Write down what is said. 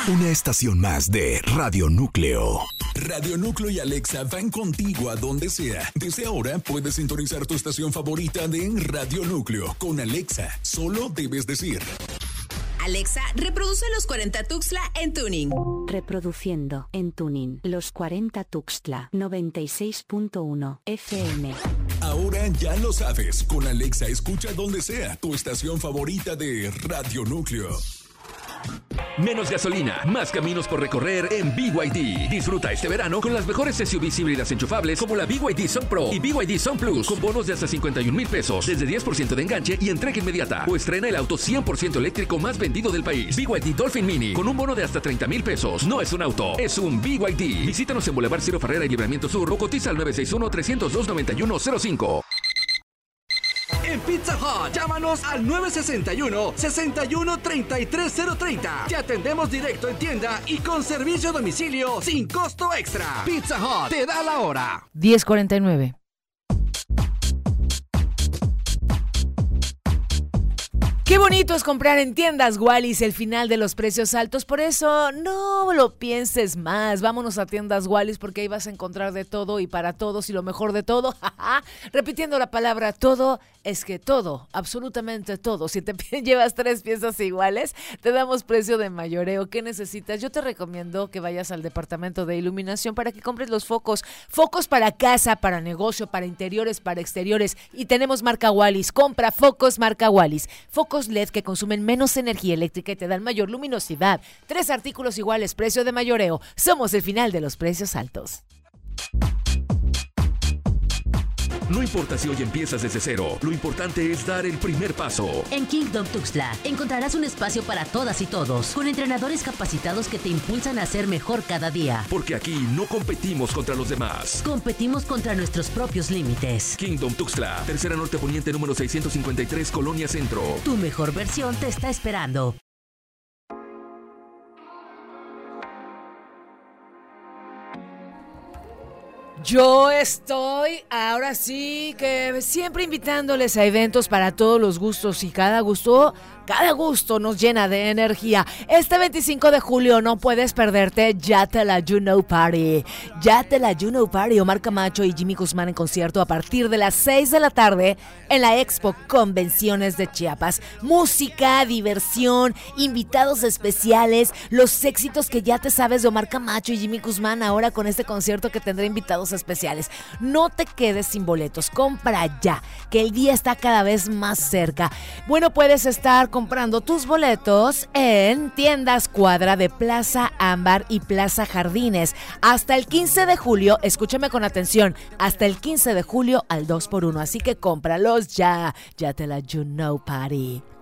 Una estación más de Radio Núcleo. Radio Núcleo y Alexa van contigo a donde sea. Desde ahora puedes sintonizar tu estación favorita de Radio Núcleo. Con Alexa, solo debes decir: Alexa, reproduce los 40 Tuxtla en tuning. Reproduciendo en tuning los 40 Tuxtla 96.1 FM. Ahora ya lo sabes. Con Alexa escucha donde sea tu estación favorita de Radio Núcleo. Menos gasolina, más caminos por recorrer en BYD. Disfruta este verano con las mejores SUVs híbridas enchufables como la BYD Sun Pro y BYD Sun Plus con bonos de hasta 51,000 pesos, desde 10% de enganche y entrega inmediata. O estrena el auto 100% eléctrico más vendido del país. BYD Dolphin Mini con un bono de hasta 30,000 pesos. No es un auto, es un BYD. Visítanos en Boulevard Ciro Farrera y Libramiento Sur o cotiza al 961-302-9105. En Pizza Hut, llámanos al 961-61-33-030. Te atendemos directo en tienda y con servicio a domicilio sin costo extra. Pizza Hut te da la hora. 10:49. Qué bonito es comprar en tiendas Wallis el final de los precios altos, por eso no lo pienses más. Vámonos a tiendas Wallis porque ahí vas a encontrar de todo y para todos y lo mejor de todo. Repitiendo la palabra todo, es que todo, absolutamente todo. Si te llevas 3 piezas iguales, te damos precio de mayoreo. ¿Qué necesitas? Yo te recomiendo que vayas al departamento de iluminación para que compres los focos. Focos para casa, para negocio, para interiores, para exteriores. Y tenemos marca Wallis. Compra focos marca Wallis. Focos LED que consumen menos energía eléctrica y te dan mayor luminosidad. 3 artículos iguales, precio de mayoreo. Somos el final de los precios altos. No importa si hoy empiezas desde cero, lo importante es dar el primer paso. En Kingdom Tuxtla encontrarás un espacio para todas y todos, con entrenadores capacitados que te impulsan a ser mejor cada día. Porque aquí no competimos contra los demás. Competimos contra nuestros propios límites. Kingdom Tuxtla, Tercera Norte Poniente número 653, Colonia Centro. Tu mejor versión te está esperando. Yo estoy, ahora sí, que siempre invitándoles a eventos para todos los gustos y cada gusto nos llena de energía. Este 25 de julio no puedes perderte Yatela You Know Party. Yatela You Know Party, Omar Camacho y Jimmy Guzmán en concierto a partir de las 6 de la tarde en la Expo Convenciones de Chiapas. Música, diversión, invitados especiales, los éxitos que ya te sabes de Omar Camacho y Jimmy Guzmán ahora con este concierto que tendrá invitados especiales. No te quedes sin boletos, compra ya, que el día está cada vez más cerca. Bueno, puedes estar comprando tus boletos en tiendas Cuadra de Plaza Ámbar y Plaza Jardines hasta el 15 de julio, escúchame con atención, hasta el 15 de julio al 2x1, así que cómpralos ya. Yatela You Know Party.